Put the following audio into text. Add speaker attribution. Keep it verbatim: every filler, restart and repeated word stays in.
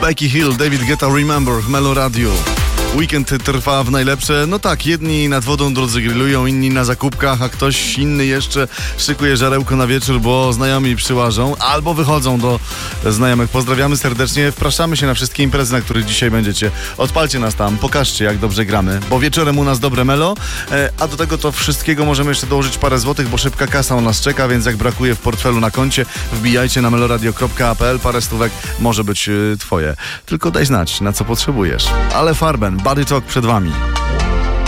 Speaker 1: Becky Hill, David Guetta, Remember w Melo Radio. Weekend trwa w najlepsze. No tak, jedni nad wodą, drudzy grillują, inni na zakupkach, a ktoś inny jeszcze szykuje żarełko na wieczór, bo znajomi przyłażą albo wychodzą do znajomych. Pozdrawiamy serdecznie, wpraszamy się na wszystkie imprezy, na których dzisiaj będziecie. Odpalcie nas tam, pokażcie, jak dobrze gramy, bo wieczorem u nas dobre melo, a do tego to wszystkiego możemy jeszcze dołożyć parę złotych, bo szybka kasa u nas czeka, więc jak brakuje w portfelu na koncie, wbijajcie na meloradio kropka p l, parę stówek może być twoje. Tylko daj znać, na co potrzebujesz. Ale Farben, Body Talk przed wami.